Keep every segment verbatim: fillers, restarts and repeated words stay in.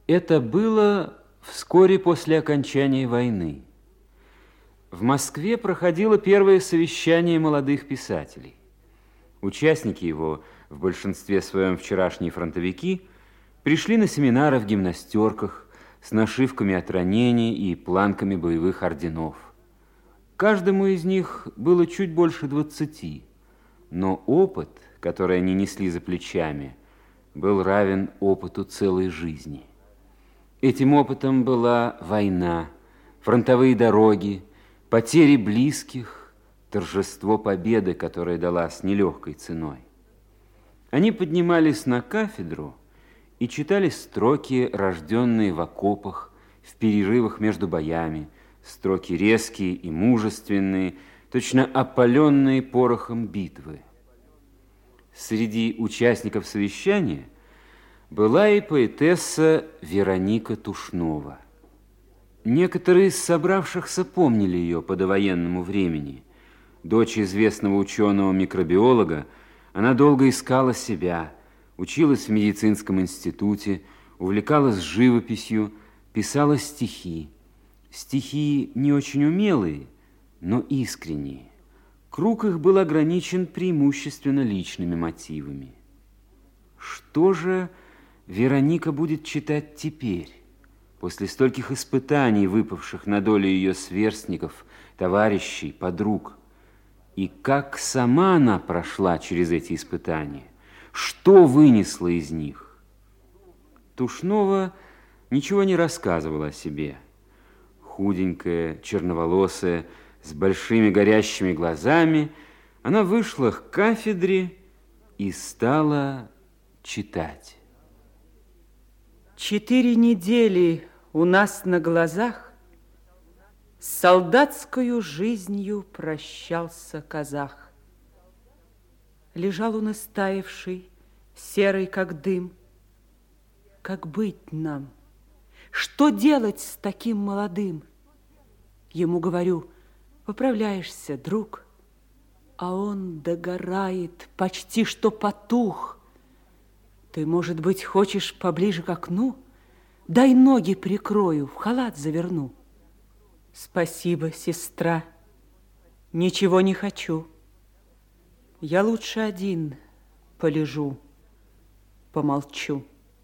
Это было вскоре после окончания войны. В Москве проходило первое совещание молодых писателей. Участники его, в большинстве своем вчерашние фронтовики, пришли на семинары в гимнастерках с нашивками от ранений и планками боевых орденов. Каждому из них было чуть больше двадцати, но опыт, который они несли за плечами, был равен опыту целой жизни. Этим опытом была война, фронтовые дороги, потери близких, торжество победы, которое далась нелегкой ценой. Они поднимались на кафедру и читали строки, рожденные в окопах, в перерывах между боями, строки резкие и мужественные, точно опаленные порохом битвы. Среди участников совещания была и поэтесса Вероника Тушнова. Некоторые из собравшихся помнили ее по довоенному времени. Дочь известного ученого-микробиолога, она долго искала себя, училась в медицинском институте, увлекалась живописью, писала стихи. Стихи не очень умелые, но искренние. Круг их был ограничен преимущественно личными мотивами. Что же Вероника будет читать теперь, после стольких испытаний, выпавших на долю ее сверстников, товарищей, подруг? И как сама она прошла через эти испытания? Что вынесла из них? Тушнова ничего не рассказывала о себе. Худенькая, черноволосая, с большими горящими глазами, она вышла к кафедре и стала читать. Четыре недели у нас на глазах с солдатскою жизнью прощался казах. Лежал он истаивший, серый, как дым. Как быть нам? Что делать с таким молодым? Ему говорю: поправляешься, друг. А он догорает, почти что потух. Ты, может быть, хочешь поближе к окну? Дай ноги прикрою, в халат заверну. Спасибо, сестра, ничего не хочу. Я лучше один полежу, помолчу.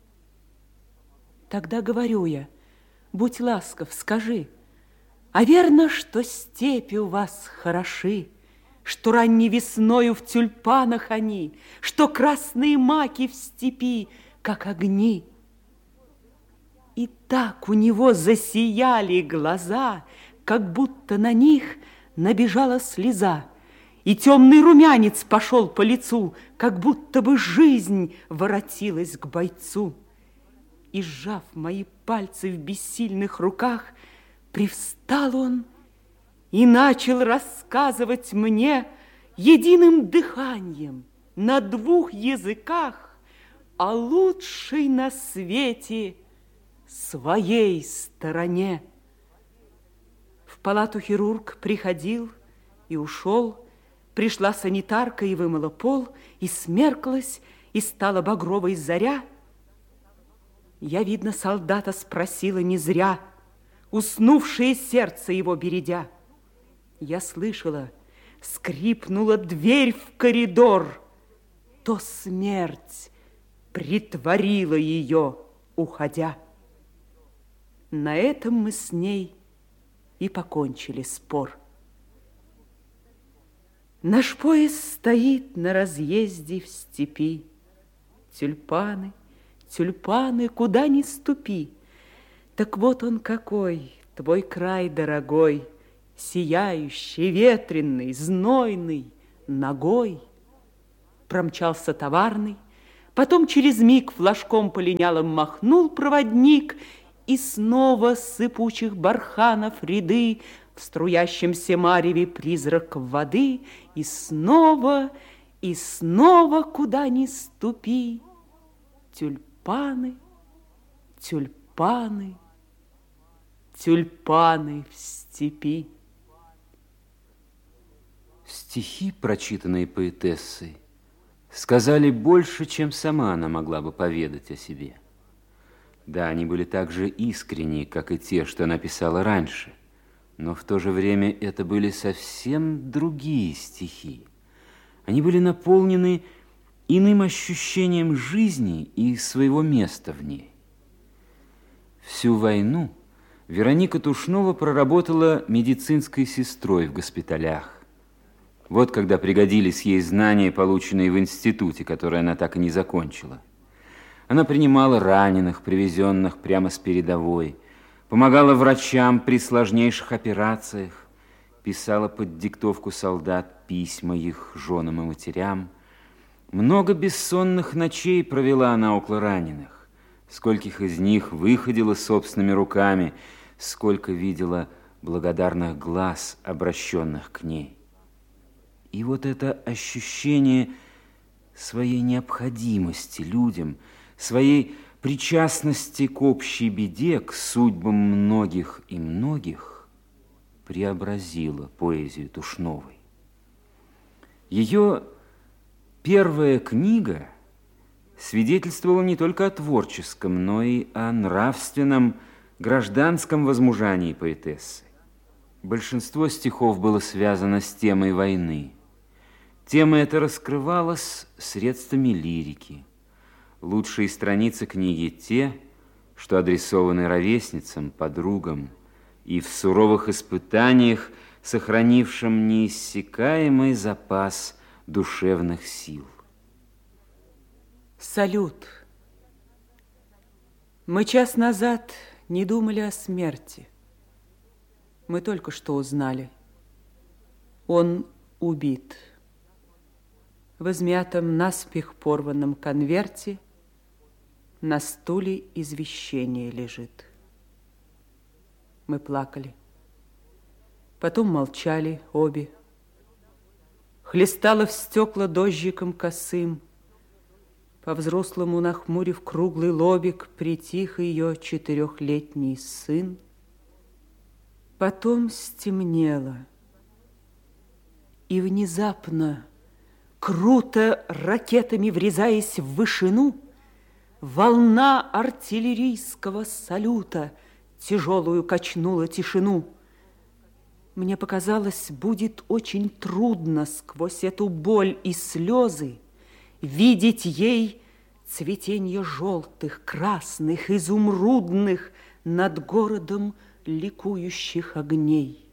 Тогда говорю я: будь ласков, скажи, а верно, что степи у вас хороши, что ранней весною в тюльпанах они, что красные маки в степи, как огни? И так у него засияли глаза, как будто на них набежала слеза, и темный румянец пошел по лицу, как будто бы жизнь воротилась к бойцу. И, сжав мои пальцы в бессильных руках, привстал он и начал рассказывать мне единым дыханием на двух языках о лучшей на свете своей стороне. В палату хирург приходил и ушел, пришла санитарка и вымыла пол, и смерклась, и стала багровой заря. Я, видно, солдата спросила не зря, уснувшее сердце его бередя. Я слышала, скрипнула дверь в коридор, то смерть притворила ее, уходя. На этом мы с ней и покончили спор. Наш поезд стоит на разъезде в степи. Тюльпаны, тюльпаны, куда ни ступи. Так вот он какой, твой край дорогой, сияющий, ветреный, знойный, ногой. Промчался товарный, потом через миг флажком полинялым махнул проводник, и снова сыпучих барханов ряды, в струящемся мареве призрак воды, и снова, и снова, куда ни ступи, тюльпаны, тюльпаны, тюльпаны в степи. Стихи, прочитанные поэтессой, сказали больше, чем сама она могла бы поведать о себе. Да, они были так же искренни, как и те, что она писала раньше, но в то же время это были совсем другие стихи. Они были наполнены иным ощущением жизни и своего места в ней. Всю войну Вероника Тушнова проработала медицинской сестрой в госпиталях. Вот когда пригодились ей знания, полученные в институте, который она так и не закончила. Она принимала раненых, привезенных прямо с передовой, помогала врачам при сложнейших операциях, писала под диктовку солдат письма их женам и матерям. Много бессонных ночей провела она около раненых. Скольких из них выходила собственными руками, сколько видела благодарных глаз, обращенных к ней. И вот это ощущение своей необходимости людям, своей причастности к общей беде, к судьбам многих и многих, преобразило поэзию Тушновой. Ее первая книга свидетельствовала не только о творческом, но и о нравственном, гражданском возмужании поэтессы. Большинство стихов было связано с темой войны. Тема эта раскрывалась средствами лирики. Лучшие страницы книги те, что адресованы ровесницам, подругам и в суровых испытаниях, сохранившим неиссякаемый запас душевных сил. Салют. Мы час назад не думали о смерти. Мы только что узнали. Он убит. В измятом наспех порванном конверте на стуле извещение лежит. Мы плакали. Потом молчали обе. Хлестало в стекла дождиком косым. По-взрослому нахмурив круглый лобик, притих ее четырехлетний сын. Потом стемнело, и внезапно, круто ракетами врезаясь в вышину, волна артиллерийского салюта тяжелую качнула тишину. Мне показалось, будет очень трудно сквозь эту боль и слезы видеть ей цветенье желтых, красных, изумрудных над городом ликующих огней.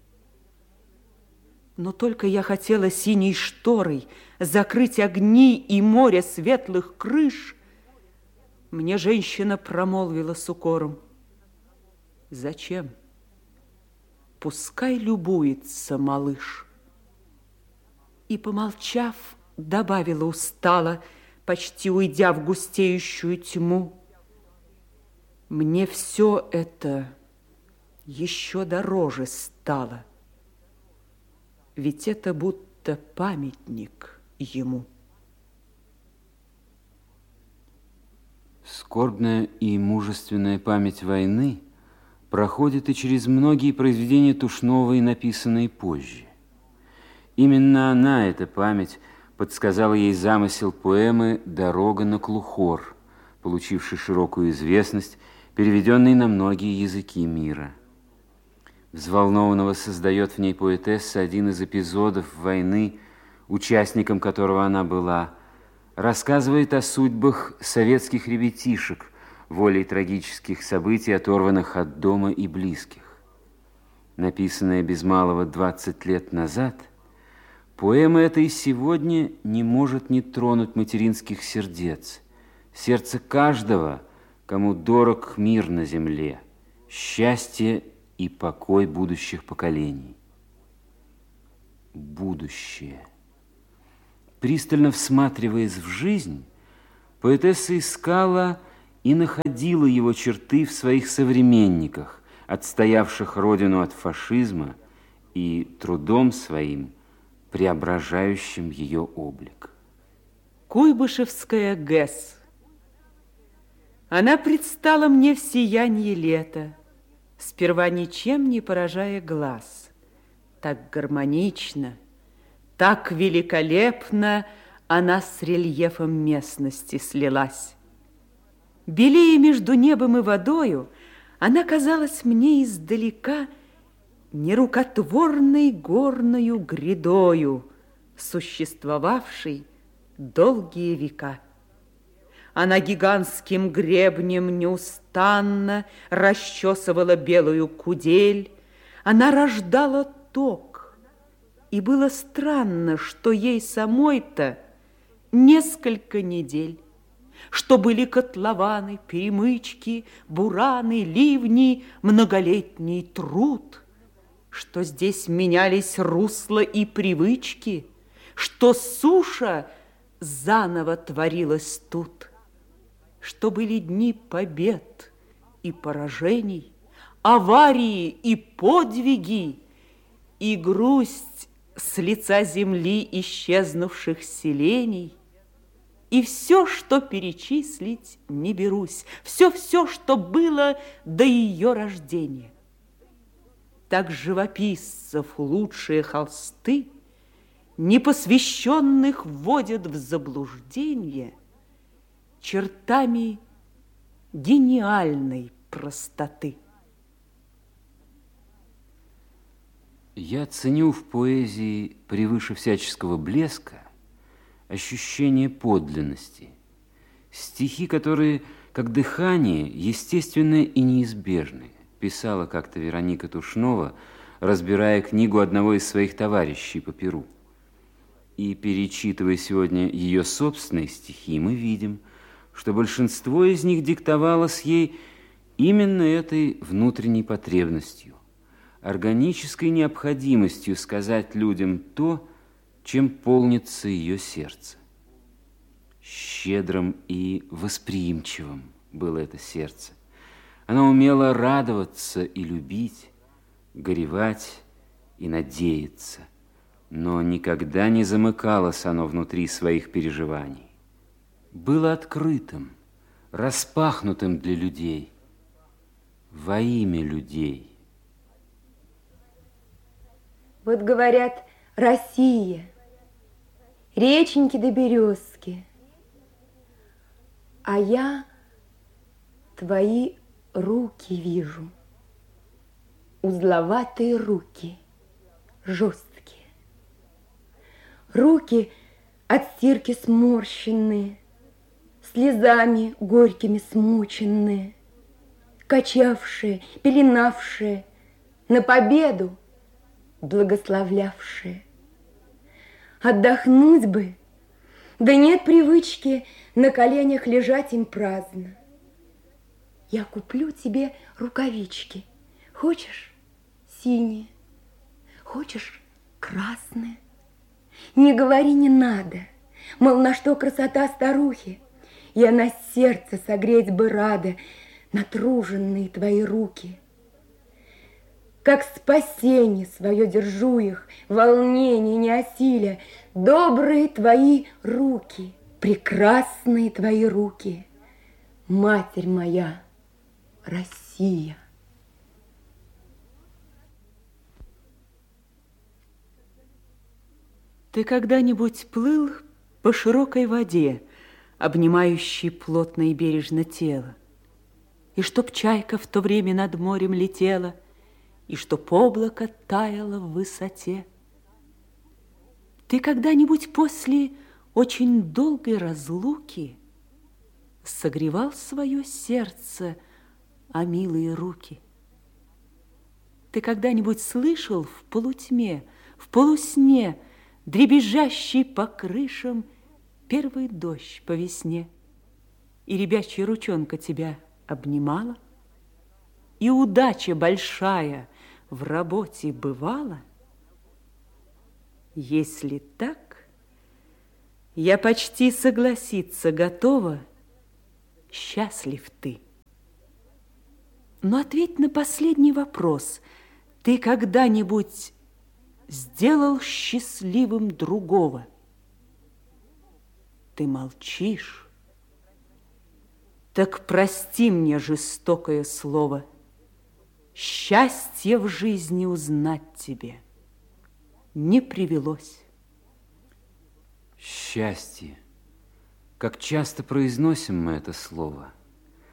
Но только я хотела синей шторой закрыть огни и море светлых крыш, мне женщина промолвила с укором: зачем? Пускай любуется малыш. И, помолчав, добавила устало, почти уйдя в густеющую тьму: мне все это еще дороже стало, ведь это будто памятник ему. Скорбная и мужественная память войны проходит и через многие произведения Тушновой, написанные позже. Именно она, эта память, подсказала ей замысел поэмы «Дорога на Клухор», получившей широкую известность, переведенной на многие языки мира. Взволнованного создает в ней поэтесса один из эпизодов войны, участником которого она была, рассказывает о судьбах советских ребятишек, волей трагических событий, оторванных от дома и близких. Написанная без малого двадцать лет назад, поэма эта и сегодня не может не тронуть материнских сердец, сердце каждого, кому дорог мир на земле, счастье и покой будущих поколений. Будущее. Пристально всматриваясь в жизнь, поэтесса искала и находила его черты в своих современниках, отстоявших родину от фашизма и трудом своим преображающим ее облик. Куйбышевская ГЭС. Она предстала мне в сиянии лета, сперва ничем не поражая глаз. Так гармонично, так великолепно она с рельефом местности слилась. Белее между небом и водою, она казалась мне издалека нерукотворной горною грядою, существовавшей долгие века. Она гигантским гребнем неустанно расчесывала белую кудель, она рождала ток, и было странно, что ей самой-то несколько недель, что были котлованы, перемычки, бураны, ливни, многолетний труд, что здесь менялись русла и привычки, что суша заново творилась тут, что были дни побед и поражений, аварии и подвиги, и грусть с лица земли исчезнувших селений, и все, что перечислить не берусь, все-все, что было до ее рождения. Так живописцев лучшие холсты непосвященных вводят в заблуждение чертами гениальной простоты. Я ценю в поэзии превыше всяческого блеска ощущение подлинности, стихи, которые, как дыхание, естественны и неизбежны, писала как-то Вероника Тушнова, разбирая книгу одного из своих товарищей по перу. И, перечитывая сегодня ее собственные стихи, мы видим, что большинство из них диктовалось ей именно этой внутренней потребностью, органической необходимостью сказать людям то, чем полнится ее сердце. Щедрым и восприимчивым было это сердце. Она умела радоваться и любить, горевать и надеяться, но никогда не замыкалось оно внутри своих переживаний. Было открытым, распахнутым для людей, во имя людей. Вот говорят, Россия, реченьки да березки, а я твои руки вижу, узловатые руки, жесткие. Руки от стирки сморщенные, слезами горькими смученные, качавшие, пеленавшие, на победу благословлявшие. Отдохнуть бы, да нет привычки на коленях лежать им праздно. Я куплю тебе рукавички. Хочешь синие, хочешь красные. Не говори, не надо, мол, на что красота старухи. Я на сердце согреть бы рада натруженные твои руки. Как спасение свое держу их, волнение не осиля. Добрые твои руки, прекрасные твои руки, Матерь моя, Россия. Ты когда-нибудь плыл по широкой воде, обнимающей плотно и бережно тело, и чтоб чайка в то время над морем летела, и чтоб облако таяло в высоте? Ты когда-нибудь после очень долгой разлуки согревал свое сердце о милые руки? Ты когда-нибудь слышал в полутьме, в полусне, дребезжащий по крышам первый дождь по весне, и ребячья ручонка тебя обнимала? И удача большая в работе бывала? Если так, я почти согласиться готова, счастлив ты. Но ответь на последний вопрос. Ты когда-нибудь сделал счастливым другого? Ты молчишь. Так прости мне жестокое слово. Счастье в жизни узнать тебе не привелось. Счастье. Как часто произносим мы это слово.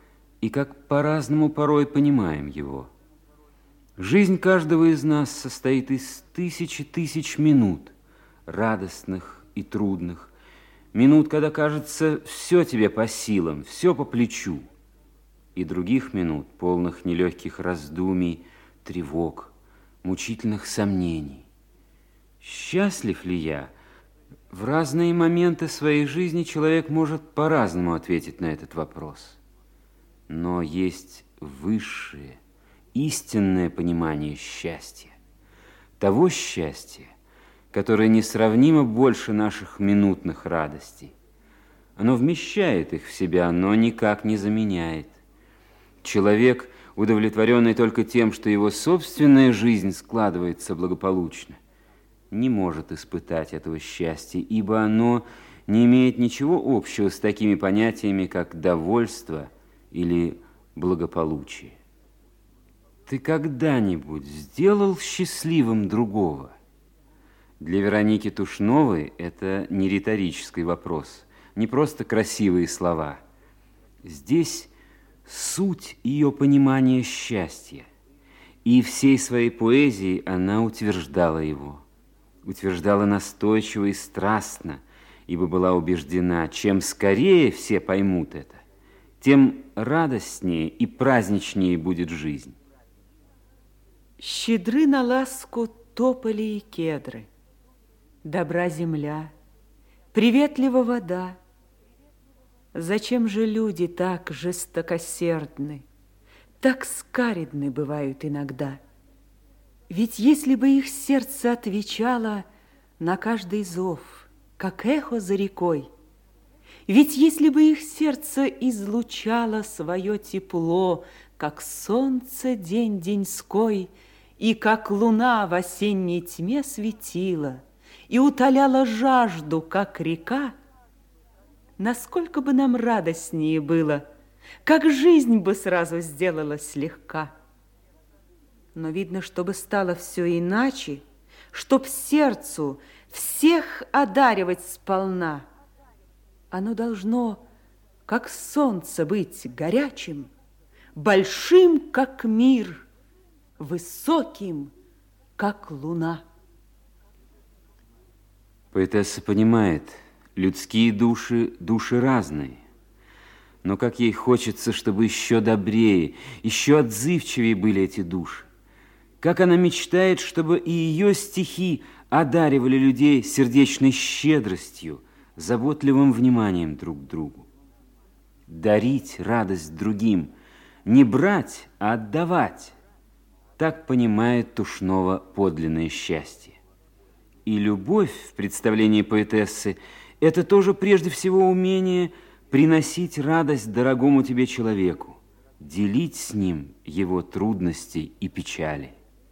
и как по-разному порой понимаем его. Жизнь каждого из нас состоит из тысячи тысяч минут, радостных и трудных, минут, когда кажется, все тебе по силам, все по плечу, и других минут, полных нелегких раздумий, тревог, мучительных сомнений. Счастлив ли я? В разные моменты своей жизни человек может по-разному ответить на этот вопрос. Но есть высшее, истинное понимание счастья. Того счастья, которое несравнимо больше наших минутных радостей. Оно вмещает их в себя, но никак не заменяет. Человек, удовлетворенный только тем, что его собственная жизнь складывается благополучно, не может испытать этого счастья, ибо оно не имеет ничего общего с такими понятиями, как довольство или благополучие. Ты когда-нибудь сделал счастливым другого? Для Вероники Тушновой это не риторический вопрос, не просто красивые слова. Здесь суть ее понимания счастья, и всей своей поэзией она утверждала его. Утверждала настойчиво и страстно, ибо была убеждена, чем скорее все поймут это, тем радостнее и праздничнее будет жизнь. Щедры на ласку тополи и кедры, добра земля, приветлива вода. Зачем же люди так жестокосердны, так скаредны бывают иногда? Ведь если бы их сердце отвечало на каждый зов, как эхо за рекой, ведь если бы их сердце излучало свое тепло, как солнце день деньской, и как луна в осенней тьме светила, и утоляла жажду, как река, насколько бы нам радостнее было, как жизнь бы сразу сделалась легка. Но видно, чтобы стало все иначе, чтоб сердцу всех одаривать сполна, оно должно, как солнце, быть горячим, большим, как мир, высоким, как луна. Поэтесса понимает, людские души – души разные. Но как ей хочется, чтобы еще добрее, еще отзывчивее были эти души. Как она мечтает, чтобы и ее стихи одаривали людей сердечной щедростью, заботливым вниманием друг к другу. Дарить радость другим, не брать, а отдавать. Так понимает Тушнова подлинное счастье. И любовь в представлении поэтессы – это тоже прежде всего умение приносить радость дорогому тебе человеку, делить с ним его трудности и печали.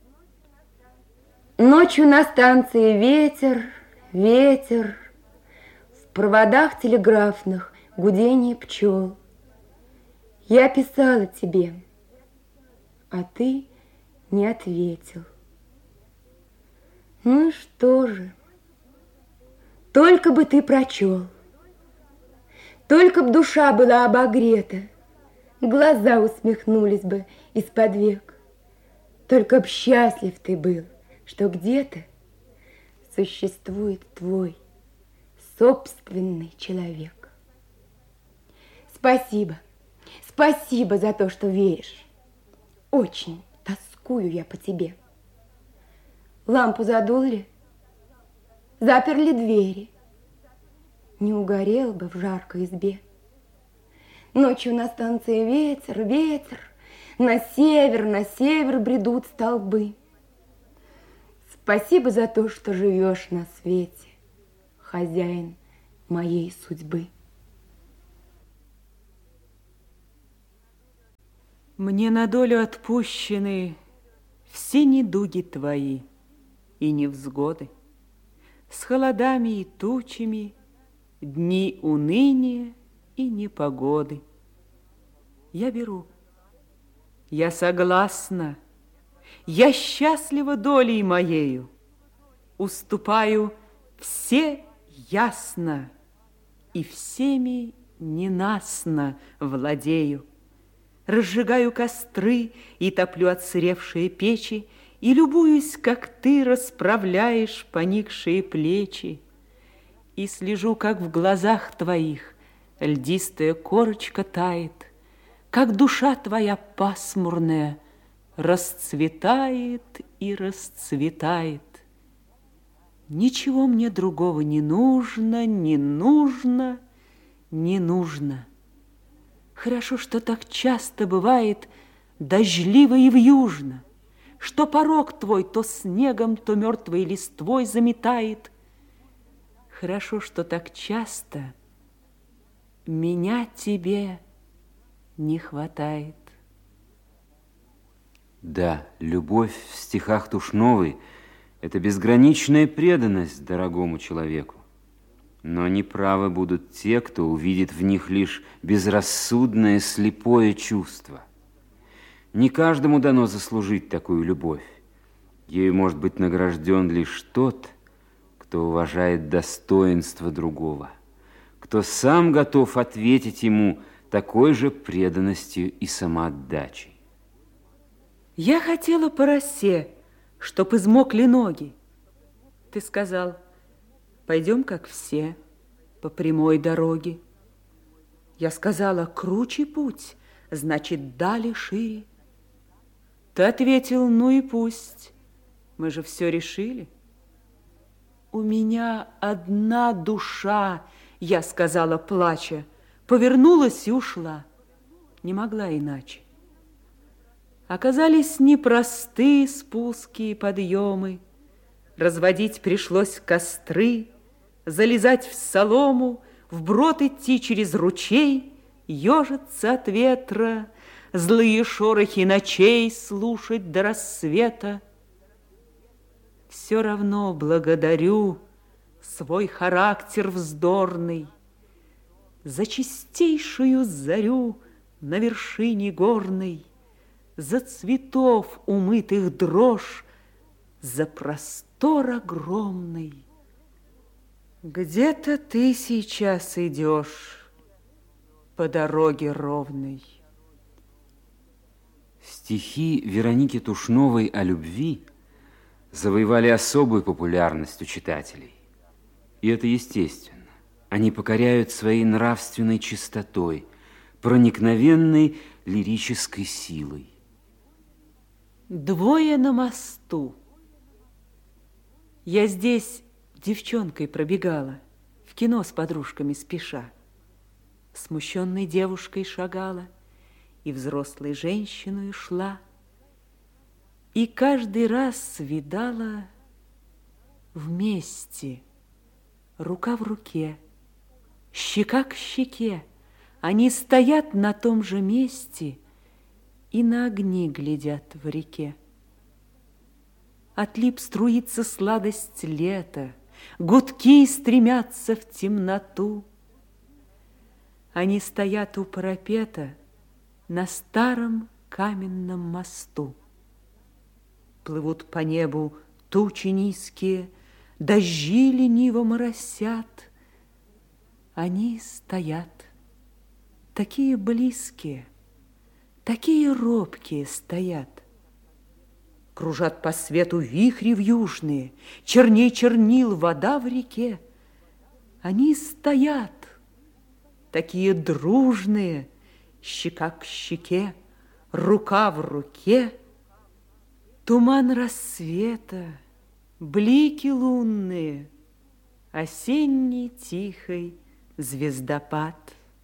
Ночью на станции ветер, ветер, в проводах телеграфных гудение пчел. Я писала тебе, а ты не ответил. Ну и что же? Только бы ты прочел, только б душа была обогрета, глаза усмехнулись бы из-под век, только б счастлив ты был, что где-то существует твой собственный человек. Спасибо, спасибо за то, что веришь. Очень тоскую я по тебе. Лампу задули, заперли двери. Не угорел бы в жаркой избе. Ночью на станции ветер, ветер, на север, на север бредут столбы. Спасибо за то, что живешь на свете, хозяин моей судьбы. Мне на долю отпущены все недуги твои и невзгоды, с холодами и тучами, дни уныния и непогоды. Я беру, я согласна, я счастлива долей моею, уступаю все ясно и всеми ненастно владею. разжигаю костры и топлю отсыревшие печи, и любуюсь, как ты расправляешь поникшие плечи, и слежу, как в глазах твоих льдистая корочка тает, как душа твоя пасмурная расцветает и расцветает. Ничего мне другого не нужно, не нужно, не нужно. Хорошо, что так часто бывает дождливо и вьюжно, что порог твой то снегом, то мертвой листвой заметает. Хорошо, что так часто меня тебе не хватает. Да, любовь в стихах Тушновой – это безграничная преданность дорогому человеку. Но неправы будут те, кто увидит в них лишь безрассудное слепое чувство. Не каждому дано заслужить такую любовь. Ею может быть награжден лишь тот, кто уважает достоинство другого, кто сам готов ответить ему такой же преданностью и самоотдачей. Я хотела по росе, чтоб измокли ноги. Ты сказал, пойдем, как все, по прямой дороге. Я сказала, круче путь, значит, дали шире. Ты ответил, ну и пусть, мы же все решили. У меня одна душа, я сказала, плача, повернулась и ушла, не могла иначе. Оказались непростые спуски и подъемы. Разводить пришлось костры, залезать в солому, вброд идти через ручей, ежиться от ветра, злые шорохи ночей слушать до рассвета. Все равно благодарю свой характер вздорный за чистейшую зарю на вершине горной, за цветов умытых дрожь, за простор огромный. Где-то ты сейчас идешь по дороге ровной. Стихи Вероники Тушновой о любви завоевали особую популярность у читателей. И это естественно. Они покоряют своей нравственной чистотой, проникновенной лирической силой. Двое на мосту. Я здесь девчонкой пробегала, в кино с подружками спеша. Смущенной девушкой шагала и взрослой женщиной шла. И каждый раз видала вместе, рука в руке, щека к щеке. Они стоят на том же месте и на огни глядят в реке. От лип струится сладость лета, гудки стремятся в темноту. Они стоят у парапета на старом каменном мосту. Плывут по небу тучи низкие, дожди лениво моросят. Они стоят, такие близкие, такие робкие стоят. Кружат по свету вихри вьюжные, черней чернил вода в реке. Они стоят, такие дружные, щека к щеке, рука в руке. Туман рассвета, блики лунные, осенний тихий звездопад.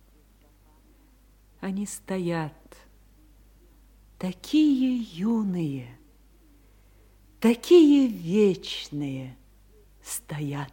Они стоят, такие юные, такие вечные стоят.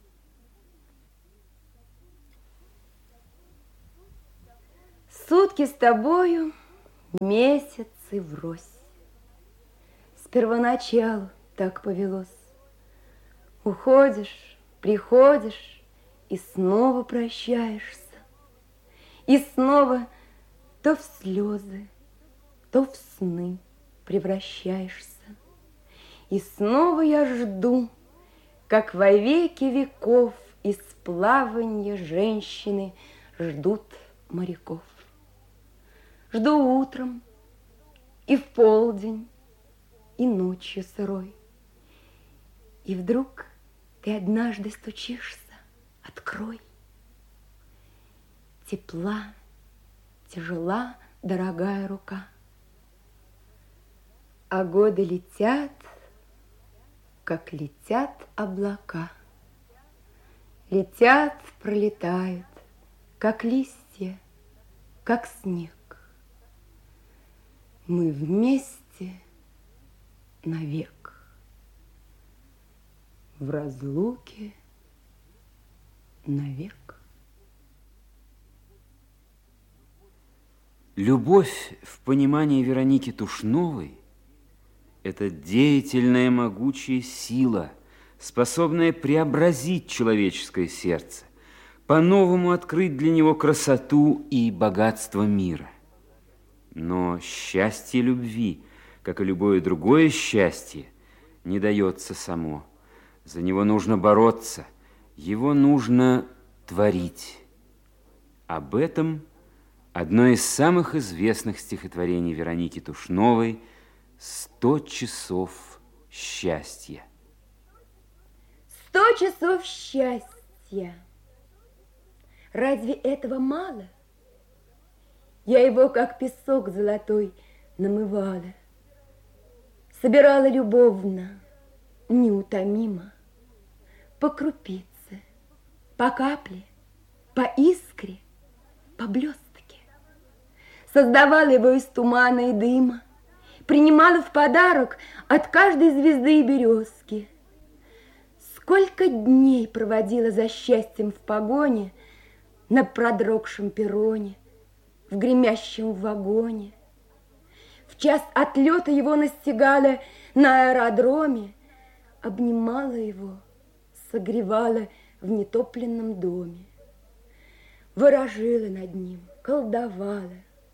Сутки с тобою, месяцы врозь. С первоначала так повелось. Уходишь, приходишь и снова прощаешься. И снова то в слезы, то в сны превращаешься. И снова я жду, как во веки веков из плаванья женщины ждут моряков. жду утром, и в полдень, и ночью сырой. И вдруг ты однажды стучишься, открой. Тепла, тяжела, дорогая рука, а годы летят, как летят облака. Летят, пролетают, как листья, как снег. Мы вместе навек. В разлуке навек. Любовь в понимании Вероники Тушновой – это деятельная могучая сила, способная преобразить человеческое сердце, по-новому открыть для него красоту и богатство мира. Но счастье любви, как и любое другое счастье, не дается само. За него нужно бороться, его нужно творить. Об этом одно из самых известных стихотворений Вероники Тушновой «Сто часов счастья». Сто часов счастья. Разве этого мало? Я его, как песок золотой, намывала, собирала любовно, неутомимо, по крупице, по капле, по искре, по блестке. Создавала его из тумана и дыма, принимала в подарок от каждой звезды и березки. Сколько дней проводила за счастьем в погоне, на продрогшем перроне, в гремящем вагоне. В час отлета его настигала на аэродроме, обнимала его, согревала в нетопленном доме, ворожила над ним, колдовала.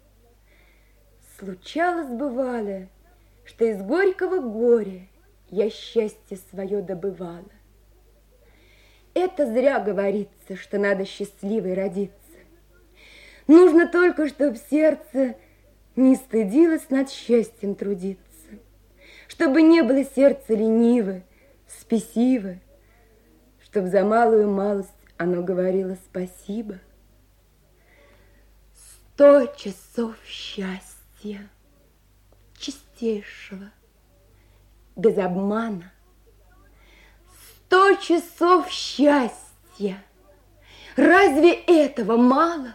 Случалось, бывало, что из горького горя я счастье свое добывала. Это зря говорится, что надо счастливой родиться. Нужно только, чтоб сердце не стыдилось над счастьем трудиться, чтобы не было сердце лениво, спесиво, чтоб за малую малость оно говорило спасибо. Сто часов счастья, чистейшего, без обмана. Сто часов счастья. Разве этого мало?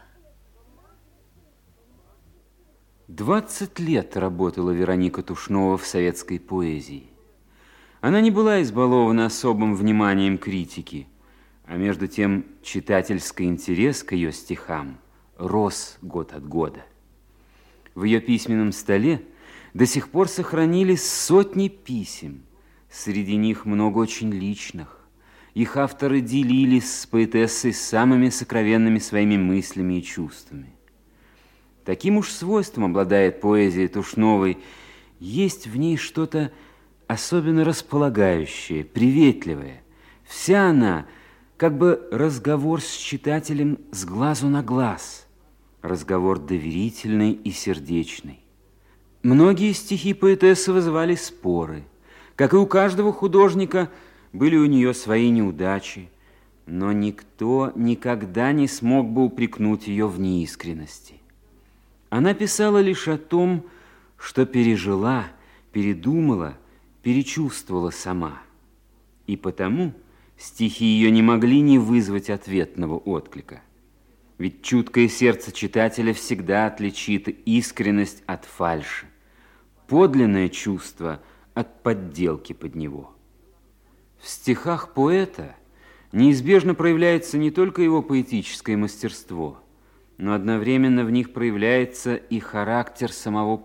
Двадцать лет работала Вероника Тушнова в советской поэзии. Она не была избалована особым вниманием критики, а между тем читательский интерес к ее стихам рос год от года. В ее письменном столе до сих пор сохранились сотни писем. Среди них много очень личных. Их авторы делились с поэтессой самыми сокровенными своими мыслями и чувствами. Таким уж свойством обладает поэзия Тушновой. Есть в ней что-то особенно располагающее, приветливое. Вся она как бы разговор с читателем с глазу на глаз, разговор доверительный и сердечный. Многие стихи поэтессы вызывали споры. Как и у каждого художника, были у нее свои неудачи, но никто никогда не смог бы упрекнуть ее в неискренности. Она писала лишь о том, что пережила, передумала, перечувствовала сама. И потому стихи ее не могли не вызвать ответного отклика. Ведь чуткое сердце читателя всегда отличит искренность от фальши, подлинное чувство от подделки под него. В стихах поэта неизбежно проявляется не только его поэтическое мастерство, но одновременно в них проявляется и характер самого